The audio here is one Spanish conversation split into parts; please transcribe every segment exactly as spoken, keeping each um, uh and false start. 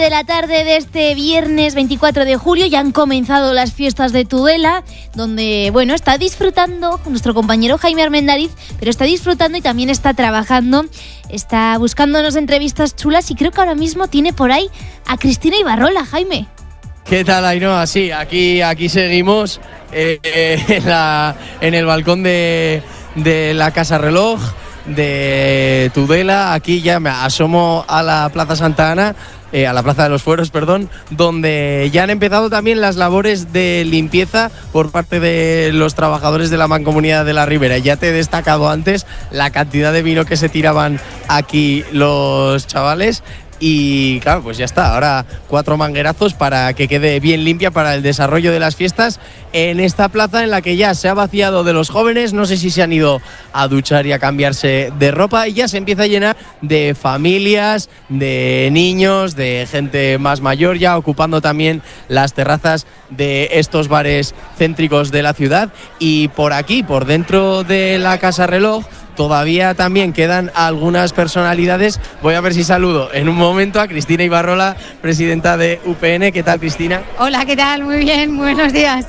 De la tarde de este viernes veinticuatro de julio ya han comenzado las fiestas de Tudela, donde, bueno, está disfrutando nuestro compañero Jaime Armendariz, pero está disfrutando y también está trabajando, está buscándonos entrevistas chulas y creo que ahora mismo tiene por ahí a Cristina Ibarrola. Jaime. ¿Qué tal, Ainhoa? Sí, aquí, aquí seguimos eh, eh, en, la, en el balcón de, de la Casa Reloj de Tudela. Aquí ya me asomo a la Plaza Santa Ana, eh, a la Plaza de los Fueros, perdón, donde ya han empezado también las labores de limpieza por parte de los trabajadores de la Mancomunidad de la Ribera. Ya te he destacado antes la cantidad de vino que se tiraban aquí los chavales. Y claro, pues ya está, ahora cuatro manguerazos para que quede bien limpia para el desarrollo de las fiestas en esta plaza en la que ya se ha vaciado de los jóvenes. No sé si se han ido a duchar y a cambiarse de ropa y ya se empieza a llenar de familias, de niños, de gente más mayor, ya ocupando también las terrazas de estos bares céntricos de la ciudad. Y por aquí, por dentro de la Casa Reloj, todavía también quedan algunas personalidades. Voy a ver si saludo en un momento a Cristina Ibarrola, presidenta de U P N. ¿Qué tal, Cristina? Hola, ¿qué tal? Muy bien, buenos días.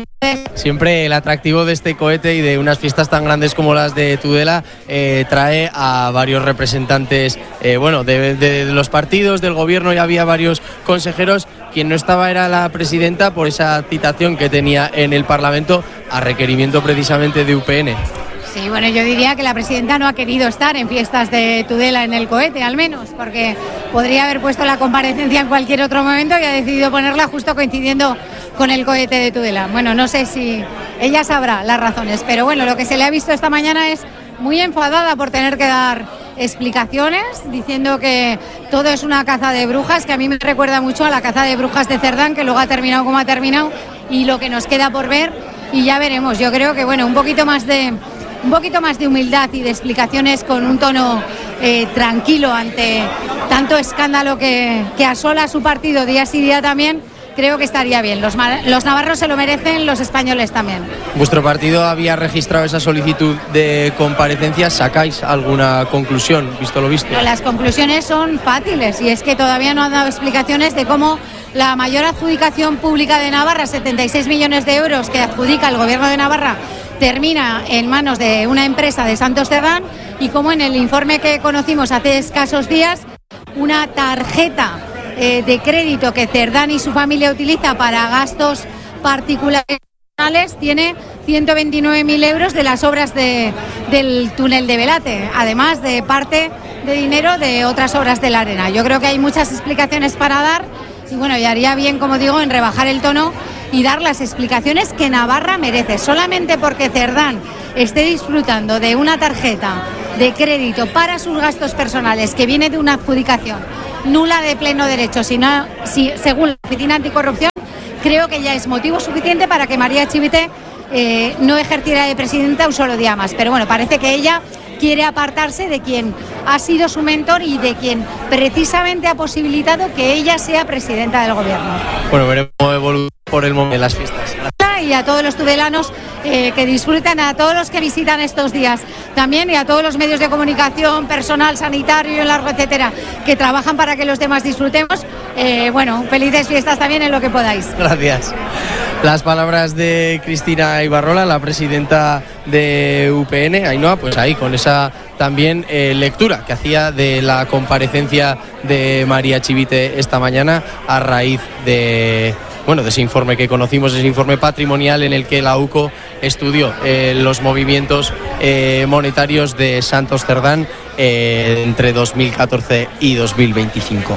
Siempre el atractivo de este cohete y de unas fiestas tan grandes como las de Tudela eh, trae a varios representantes eh, bueno, de, de, de los partidos, del gobierno. Ya había varios consejeros. Quien no estaba era la presidenta por esa citación que tenía en el Parlamento a requerimiento precisamente de U P N. Sí, bueno, yo diría que la presidenta no ha querido estar en fiestas de Tudela en el cohete, al menos, porque podría haber puesto la comparecencia en cualquier otro momento y ha decidido ponerla justo coincidiendo con el cohete de Tudela. Bueno, no sé si ella sabrá las razones, pero bueno, lo que se le ha visto esta mañana es muy enfadada por tener que dar explicaciones, diciendo que todo es una caza de brujas, que a mí me recuerda mucho a la caza de brujas de Cerdán, que luego ha terminado como ha terminado, y lo que nos queda por ver, y ya veremos. Yo creo que, bueno, un poquito más de... un poquito más de humildad y de explicaciones con un tono eh, tranquilo ante tanto escándalo que, que asola su partido día sí día también, creo que estaría bien. Los, los navarros se lo merecen, los españoles también. Vuestro partido había registrado esa solicitud de comparecencia. ¿Sacáis alguna conclusión, visto lo visto? Pero las conclusiones son fáciles y es que todavía no han dado explicaciones de cómo la mayor adjudicación pública de Navarra, setenta y seis millones de euros que adjudica el gobierno de Navarra, termina en manos de una empresa de Santos Cerdán, y como en el informe que conocimos hace escasos días, una tarjeta eh, de crédito que Cerdán y su familia utiliza para gastos particulares tiene ciento veintinueve mil euros de las obras de, del túnel de Belate, además de parte de dinero de otras obras de la Arena. Yo creo que hay muchas explicaciones para dar y bueno, y haría bien, como digo, en rebajar el tono y dar las explicaciones que Navarra merece. Solamente porque Cerdán esté disfrutando de una tarjeta de crédito para sus gastos personales que viene de una adjudicación nula de pleno derecho, sino, si, según la Oficina Anticorrupción, creo que ya es motivo suficiente para que María Chivite eh, no ejerciera de presidenta un solo día más. Pero bueno, parece que ella quiere apartarse de quien ha sido su mentor y de quien precisamente ha posibilitado que ella sea presidenta del gobierno. Bueno, veremos evolución por el momento de las fiestas. Y a todos los tudelanos eh, que disfrutan, a todos los que visitan estos días también, y a todos los medios de comunicación, personal sanitario y largo, etcétera, que trabajan para que los demás disfrutemos. Eh, bueno, felices fiestas también en lo que podáis. Gracias. Las palabras de Cristina Ibarrola, la presidenta de U P N. Ainhoa, pues ahí con esa también eh, lectura que hacía de la comparecencia de María Chivite esta mañana a raíz de... bueno, de ese informe que conocimos, ese informe patrimonial en el que la U C O estudió eh, los movimientos eh, monetarios de Santos Cerdán eh, entre dos mil catorce y dos mil veinticinco.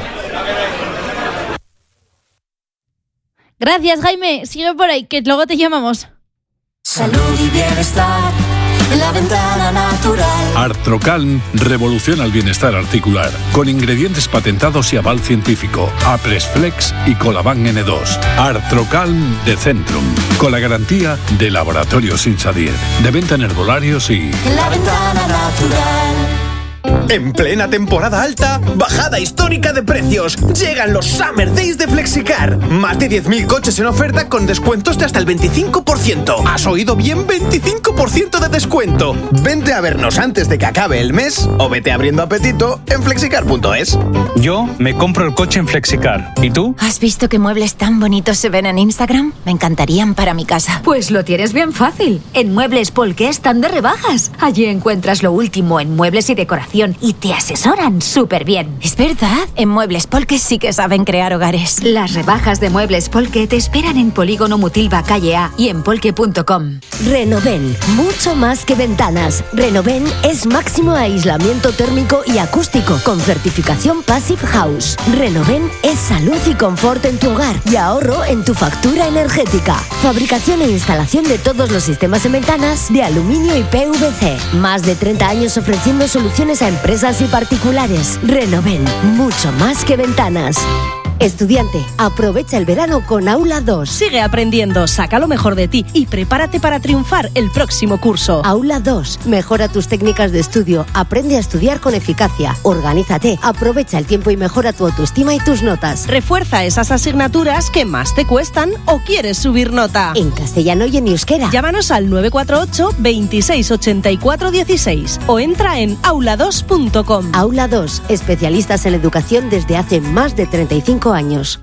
Gracias, Jaime. Sigue por ahí, que luego te llamamos. Salud y bienestar en la ventana natural. Artrocalm revoluciona el bienestar articular con ingredientes patentados y aval científico. Apresflex y Colaban ene dos. Artrocalm de Centrum, con la garantía de Laboratorios Insadier. De venta en herbolarios y... En la ventana natural. En plena temporada alta, bajada histórica de precios. Llegan los Summer Days de Flexicar. Más de diez mil coches en oferta con descuentos de hasta el veinticinco por ciento. ¿Has oído bien? veinticinco por ciento de descuento. Vente a vernos antes de que acabe el mes o vete abriendo apetito en flexicar punto es. Yo me compro el coche en Flexicar. ¿Y tú? ¿Has visto qué muebles tan bonitos se ven en Instagram? Me encantarían para mi casa. Pues lo tienes bien fácil. En Muebles Polke están de rebajas. Allí encuentras lo último en muebles y decoración y te asesoran súper bien. ¿Es verdad? En Muebles Polke sí que saben crear hogares. Las rebajas de Muebles Polke te esperan en Polígono Mutilva Calle A y en polke punto com. Renoven, mucho más que ventanas. Renoven es máximo aislamiento térmico y acústico con certificación Passive House. Renoven es salud y confort en tu hogar y ahorro en tu factura energética. Fabricación e instalación de todos los sistemas en ventanas de aluminio y P V C. Más de treinta años ofreciendo soluciones a empresas y particulares. Renoven, mucho más que ventanas. Estudiante, aprovecha el verano con Aula dos. Sigue aprendiendo, saca lo mejor de ti y prepárate para triunfar el próximo curso. Aula dos, mejora tus técnicas de estudio, aprende a estudiar con eficacia, organízate, aprovecha el tiempo y mejora tu autoestima y tus notas. Refuerza esas asignaturas que más te cuestan o quieres subir nota. En castellano y en euskera. Llámanos al nueve cuatro ocho, veintiséis ochenta y cuatro dieciséis o entra en aula dos punto com. Aula dos, especialistas en educación desde hace más de treinta y cinco años.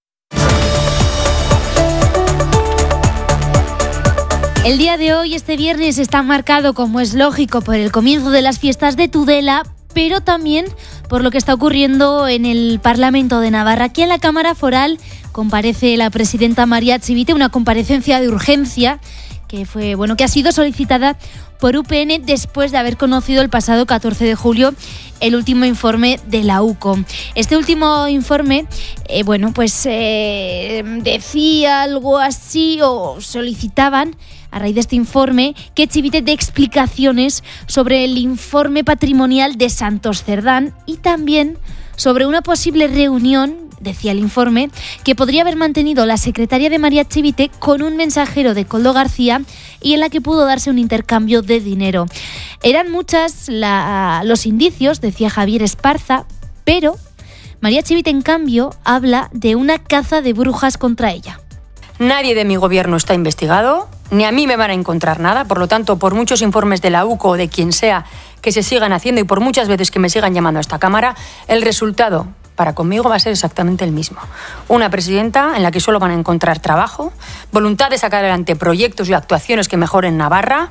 El día de hoy, este viernes, está marcado, como es lógico, por el comienzo de las fiestas de Tudela, pero también por lo que está ocurriendo en el Parlamento de Navarra. Aquí en la Cámara Foral comparece la presidenta María Chivite, una comparecencia de urgencia que fue, bueno, que ha sido solicitada por U P N después de haber conocido el pasado catorce de julio el último informe de la U C O. Este último informe, eh, bueno, pues eh, decía algo así, o solicitaban a raíz de este informe que Chivite dé explicaciones sobre el informe patrimonial de Santos Cerdán y también sobre una posible reunión, decía el informe, que podría haber mantenido la secretaria de María Chivite con un mensajero de Koldo García y en la que pudo darse un intercambio de dinero. Eran muchas la, los indicios, decía Javier Esparza, pero María Chivite, en cambio, habla de una caza de brujas contra ella. Nadie de mi gobierno está investigado, ni a mí me van a encontrar nada, por lo tanto, por muchos informes de la U C O o de quien sea que se sigan haciendo y por muchas veces que me sigan llamando a esta Cámara, el resultado para conmigo va a ser exactamente el mismo. Una presidenta en la que solo van a encontrar trabajo, voluntad de sacar adelante proyectos y actuaciones que mejoren Navarra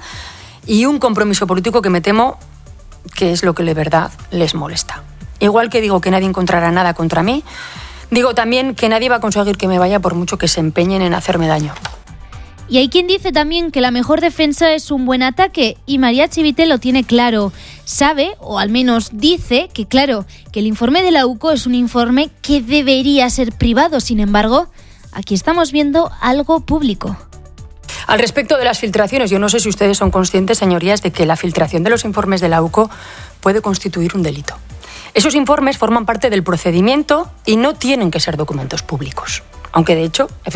y un compromiso político que me temo que es lo que de verdad les molesta. Igual que digo que nadie encontrará nada contra mí, digo también que nadie va a conseguir que me vaya por mucho que se empeñen en hacerme daño. Y hay quien dice también que la mejor defensa es un buen ataque, y María Chivite lo tiene claro. Sabe, o al menos dice, que claro, que el informe de la U C O es un informe que debería ser privado. Sin embargo, aquí estamos viendo algo público. Al respecto de las filtraciones, yo no sé si ustedes son conscientes, señorías, de que la filtración de los informes de la U C O puede constituir un delito. Esos informes forman parte del procedimiento y no tienen que ser documentos públicos. Aunque, de hecho,